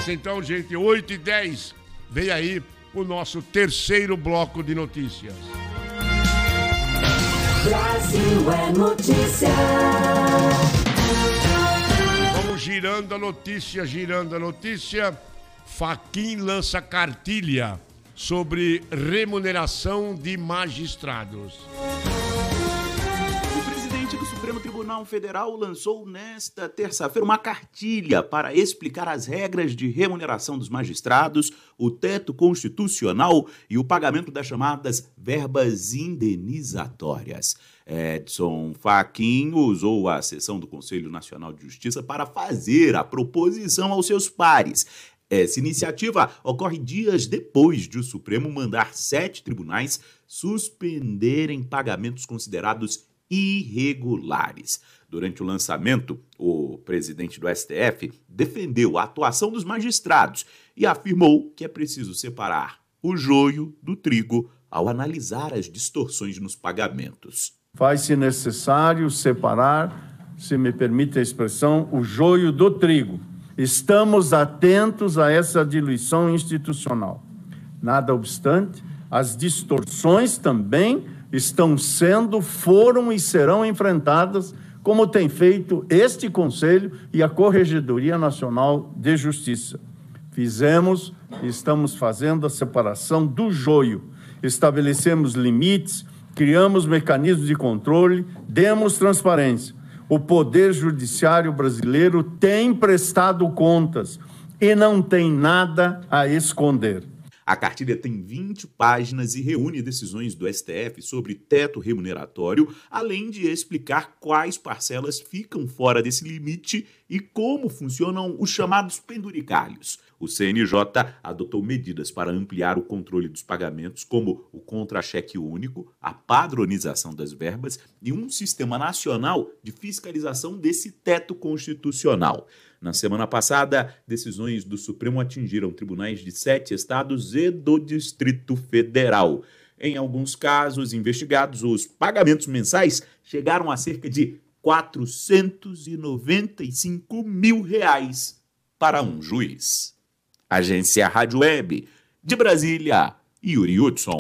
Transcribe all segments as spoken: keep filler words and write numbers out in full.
nessa então, gente, oito e dez. Vem aí o nosso terceiro bloco de notícias. Brasil é notícia. Vamos girando a notícia, girando a notícia. Fachin lança cartilha sobre remuneração de magistrados. O presidente do Supremo Tribunal Federal lançou nesta terça-feira uma cartilha para explicar as regras de remuneração dos magistrados, o teto constitucional e o pagamento das chamadas verbas indenizatórias. Edson Fachin usou a sessão do Conselho Nacional de Justiça para fazer a proposição aos seus pares. Essa iniciativa ocorre dias depois de o Supremo mandar sete tribunais suspenderem pagamentos considerados irregulares. Durante o lançamento, o presidente do S T F defendeu a atuação dos magistrados e afirmou que é preciso separar o joio do trigo ao analisar as distorções nos pagamentos. Faz-se necessário separar, se me permite a expressão, o joio do trigo. Estamos atentos a essa diluição institucional. Nada obstante, as distorções também estão sendo, foram e serão enfrentadas, como tem feito este Conselho e a Corregedoria Nacional de Justiça. Fizemos e estamos fazendo a separação do joio. Estabelecemos limites, criamos mecanismos de controle, demos transparência. O Poder Judiciário brasileiro tem prestado contas e não tem nada a esconder. A cartilha tem vinte páginas e reúne decisões do S T F sobre teto remuneratório, além de explicar quais parcelas ficam fora desse limite e como funcionam os chamados penduricalhos. O C N J adotou medidas para ampliar o controle dos pagamentos, como o contra-cheque único, a padronização das verbas e um sistema nacional de fiscalização desse teto constitucional. Na semana passada, decisões do Supremo atingiram tribunais de sete estados e do Distrito Federal. Em alguns casos investigados, os pagamentos mensais chegaram a cerca de quatrocentos e noventa e cinco mil reais para um juiz. Agência Rádio Web, de Brasília, Yuri Hudson.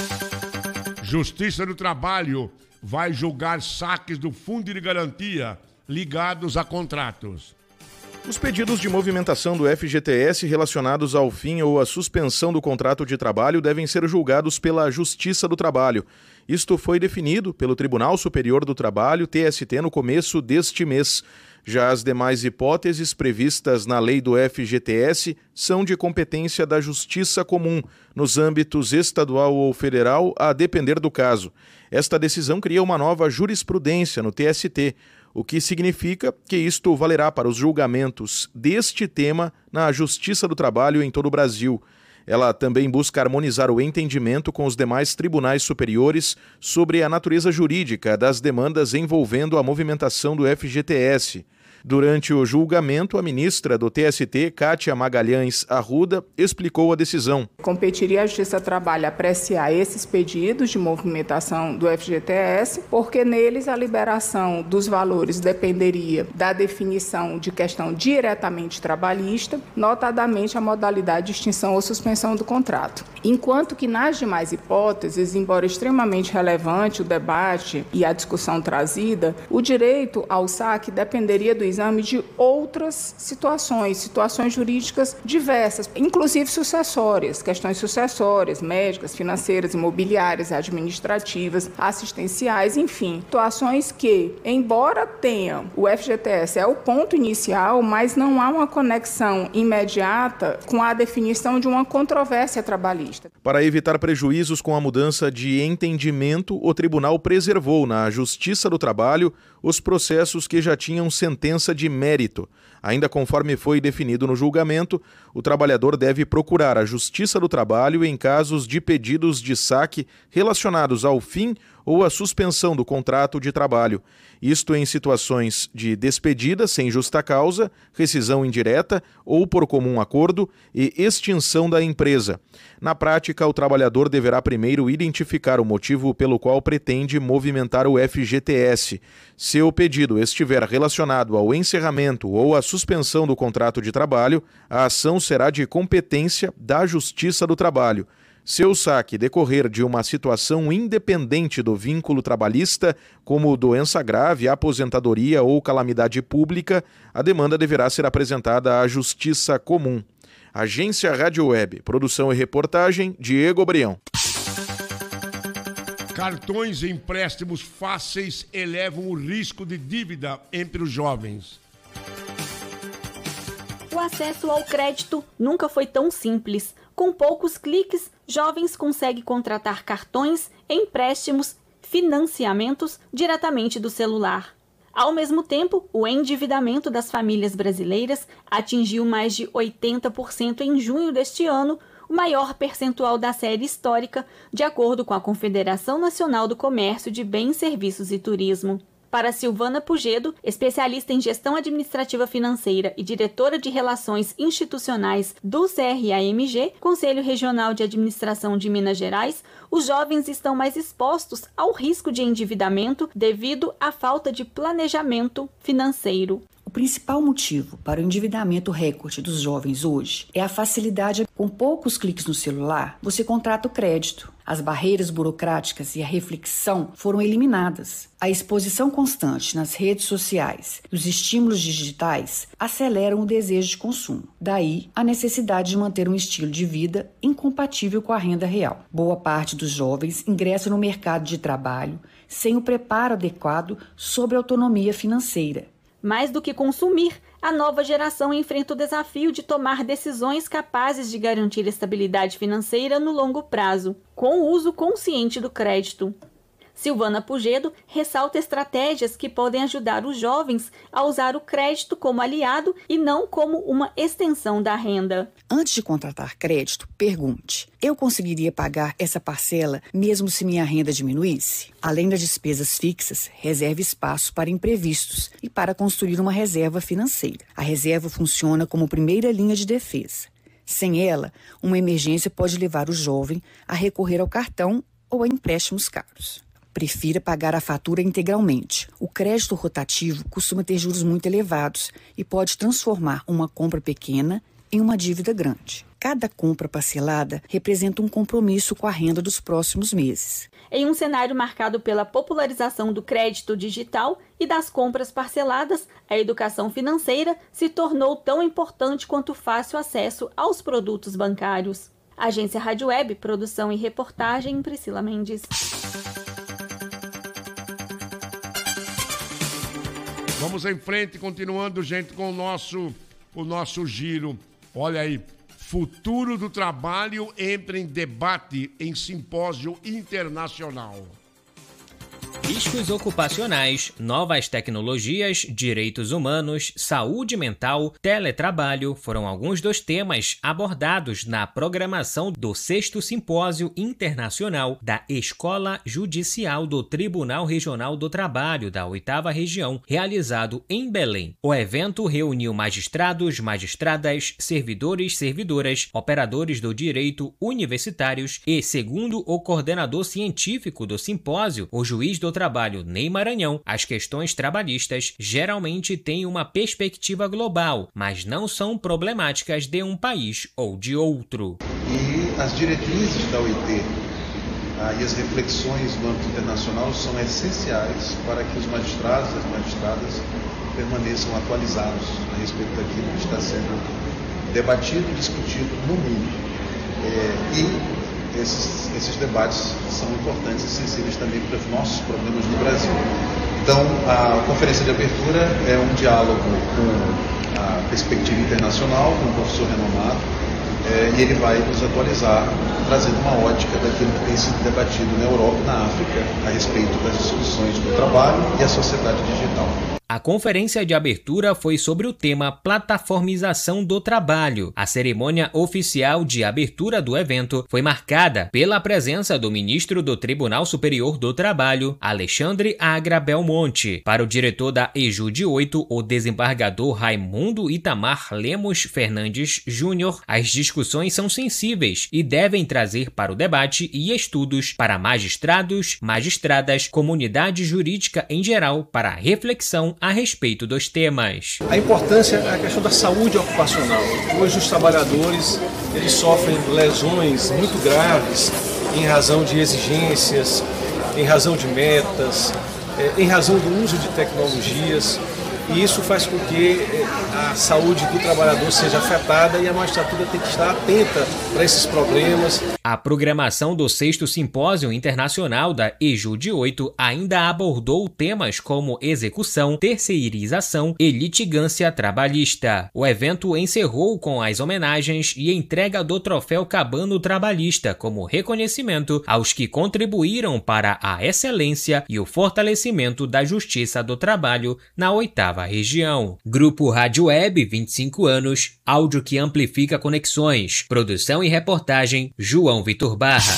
Justiça do Trabalho vai julgar saques do Fundo de Garantia ligados a contratos. Os pedidos de movimentação do F G T S relacionados ao fim ou à suspensão do contrato de trabalho devem ser julgados pela Justiça do Trabalho. Isto foi definido pelo Tribunal Superior do Trabalho, T S T, no começo deste mês. Já as demais hipóteses previstas na lei do F G T S são de competência da Justiça Comum, nos âmbitos estadual ou federal, a depender do caso. Esta decisão cria uma nova jurisprudência no T S T, o que significa que isto valerá para os julgamentos deste tema na Justiça do Trabalho em todo o Brasil. Ela também busca harmonizar o entendimento com os demais tribunais superiores sobre a natureza jurídica das demandas envolvendo a movimentação do F G T S. Durante o julgamento, a ministra do T S T, Kátia Magalhães Arruda, explicou a decisão. Competiria à Justiça do Trabalho apreciar esses pedidos de movimentação do F G T S, porque neles a liberação dos valores dependeria da definição de questão diretamente trabalhista, notadamente a modalidade de extinção ou suspensão do contrato. Enquanto que nas demais hipóteses, embora extremamente relevante o debate e a discussão trazida, o direito ao saque dependeria do exame de outras situações, situações jurídicas diversas, inclusive sucessórias, questões sucessórias, médicas, financeiras, imobiliárias, administrativas, assistenciais, enfim, situações que, embora tenha o F G T S é o ponto inicial, mas não há uma conexão imediata com a definição de uma controvérsia trabalhista. Para evitar prejuízos com a mudança de entendimento, o tribunal preservou na Justiça do Trabalho os processos que já tinham sentença de mérito. Ainda conforme foi definido no julgamento, o trabalhador deve procurar a Justiça do Trabalho em casos de pedidos de saque relacionados ao fim ou à suspensão do contrato de trabalho. Isto em situações de despedida sem justa causa, rescisão indireta ou por comum acordo e extinção da empresa. Na prática, o trabalhador deverá primeiro identificar o motivo pelo qual pretende movimentar o F G T S. Se o pedido estiver relacionado ao encerramento ou à suspensão do contrato de trabalho, a ação será de competência da Justiça do Trabalho. Se o saque decorrer de uma situação independente do vínculo trabalhista, como doença grave, aposentadoria ou calamidade pública, a demanda deverá ser apresentada à Justiça Comum. Agência Rádio Web, produção e reportagem, Diego Brião. Cartões e empréstimos fáceis elevam o risco de dívida entre os jovens. O acesso ao crédito nunca foi tão simples. Com poucos cliques, jovens conseguem contratar cartões, empréstimos, financiamentos diretamente do celular. Ao mesmo tempo, o endividamento das famílias brasileiras atingiu mais de oitenta por cento em junho deste ano, o maior percentual da série histórica, de acordo com a Confederação Nacional do Comércio de Bens, Serviços e Turismo. Para Silvana Pugedo, especialista em gestão administrativa financeira e diretora de relações institucionais do C R A M G, Conselho Regional de Administração de Minas Gerais, os jovens estão mais expostos ao risco de endividamento devido à falta de planejamento financeiro. O principal motivo para o endividamento recorde dos jovens hoje é a facilidade. Com poucos cliques no celular, você contrata o crédito. As barreiras burocráticas e a reflexão foram eliminadas. A exposição constante nas redes sociais e os estímulos digitais aceleram o desejo de consumo. Daí, a necessidade de manter um estilo de vida incompatível com a renda real. Boa parte dos jovens ingressa no mercado de trabalho sem o preparo adequado sobre a autonomia financeira. Mais do que consumir, a nova geração enfrenta o desafio de tomar decisões capazes de garantir estabilidade financeira no longo prazo, com o uso consciente do crédito. Silvana Pugedo ressalta estratégias que podem ajudar os jovens a usar o crédito como aliado e não como uma extensão da renda. Antes de contratar crédito, pergunte: eu conseguiria pagar essa parcela mesmo se minha renda diminuísse? Além das despesas fixas, reserve espaço para imprevistos e para construir uma reserva financeira. A reserva funciona como primeira linha de defesa. Sem ela, uma emergência pode levar o jovem a recorrer ao cartão ou a empréstimos caros. Prefira pagar a fatura integralmente. O crédito rotativo costuma ter juros muito elevados e pode transformar uma compra pequena em uma dívida grande. Cada compra parcelada representa um compromisso com a renda dos próximos meses. Em um cenário marcado pela popularização do crédito digital e das compras parceladas, a educação financeira se tornou tão importante quanto o fácil acesso aos produtos bancários. Agência Rádio Web, produção e reportagem, Priscila Mendes. Vamos em frente, continuando, gente, com o nosso, o nosso giro. Olha aí, futuro do trabalho entra em debate em simpósio internacional. Riscos ocupacionais, novas tecnologias, direitos humanos, saúde mental, teletrabalho foram alguns dos temas abordados na programação do sexto Simpósio Internacional da Escola Judicial do Tribunal Regional do Trabalho da oitava Região, realizado em Belém. O evento reuniu magistrados, magistradas, servidores, servidoras, operadores do direito, universitários e, segundo o coordenador científico do simpósio, o juiz do trabalho Ney Maranhão, as questões trabalhistas geralmente têm uma perspectiva global, mas não são problemáticas de um país ou de outro. E as diretrizes da O I T ah, e as reflexões no âmbito internacional são essenciais para que os magistrados e as magistradas permaneçam atualizados a respeito daquilo que está sendo debatido e discutido no mundo. É, e Esses, esses debates são importantes e sensíveis também para os nossos problemas no Brasil. Então, a conferência de abertura é um diálogo com a perspectiva internacional, com um professor renomado, é, e ele vai nos atualizar, trazendo uma ótica daquilo que tem sido debatido na Europa e na África a respeito das discussões do trabalho e a sociedade digital. A conferência de abertura foi sobre o tema Plataformização do Trabalho. A cerimônia oficial de abertura do evento foi marcada pela presença do ministro do Tribunal Superior do Trabalho, Alexandre Agra Belmonte. Para o diretor da E J U D oito, o desembargador Raimundo Itamar Lemos Fernandes Júnior, as discussões são sensíveis e devem trazer para o debate e estudos para magistrados, magistradas, comunidade jurídica em geral, para reflexão a respeito dos temas. A importância é a questão da saúde ocupacional. Hoje os trabalhadores eles sofrem lesões muito graves em razão de exigências, em razão de metas, em razão do uso de tecnologias. E isso faz com que a saúde do trabalhador seja afetada e a magistratura tem que estar atenta para esses problemas. A programação do sexto Simpósio Internacional da EJUDE oito ainda abordou temas como execução, terceirização e litigância trabalhista. O evento encerrou com as homenagens e entrega do Troféu Cabano Trabalhista como reconhecimento aos que contribuíram para a excelência e o fortalecimento da justiça do trabalho na oitava região. Grupo Rádio Web, vinte e cinco anos, áudio que amplifica conexões. Produção e reportagem, João Vitor Barra.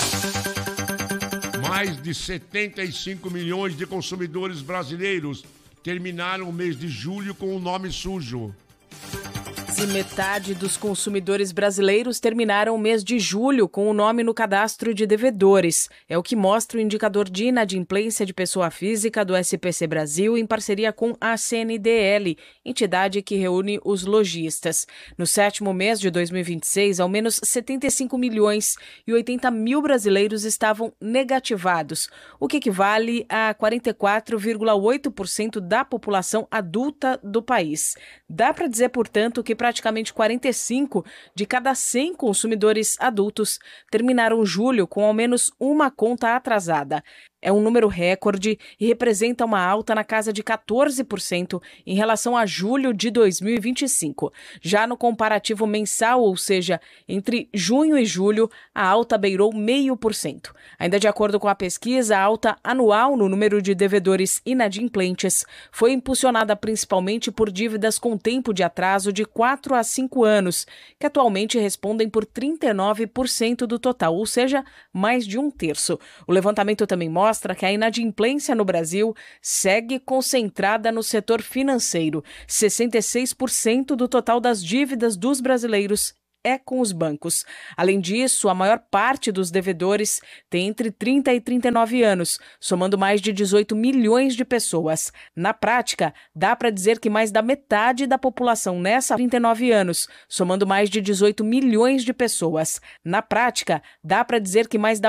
Mais de setenta e cinco milhões de consumidores brasileiros terminaram o mês de julho com o nome sujo. Se metade dos consumidores brasileiros terminaram o mês de julho com o nome no cadastro de devedores. É o que mostra o indicador de inadimplência de pessoa física do S P C Brasil em parceria com a C N D L, entidade que reúne os lojistas. No sétimo mês de dois mil e vinte e seis, ao menos setenta e cinco milhões e oitenta mil brasileiros estavam negativados, o que equivale a quarenta e quatro vírgula oito por cento da população adulta do país. Dá para dizer, portanto, que praticamente quarenta e cinco de cada cem consumidores adultos terminaram julho com ao menos uma conta atrasada. É um número recorde e representa uma alta na casa de quatorze por cento em relação a julho de dois mil e vinte e cinco. Já no comparativo mensal, ou seja, entre junho e julho, a alta beirou zero vírgula cinco por cento. Ainda de acordo com a pesquisa, a alta anual no número de devedores inadimplentes foi impulsionada principalmente por dívidas com tempo de atraso de quatro a cinco anos, que atualmente respondem por trinta e nove por cento do total, ou seja, mais de um terço. O levantamento também mostra mostra que a inadimplência no Brasil segue concentrada no setor financeiro. sessenta e seis por cento do total das dívidas dos brasileiros é com os bancos. Além disso, a maior parte dos devedores tem entre trinta e trinta e nove anos, somando mais de dezoito milhões de pessoas. Na prática, dá para dizer que mais da metade da população nessa trinta e nove anos, somando mais de dezoito milhões de pessoas. Na prática, dá para dizer que mais da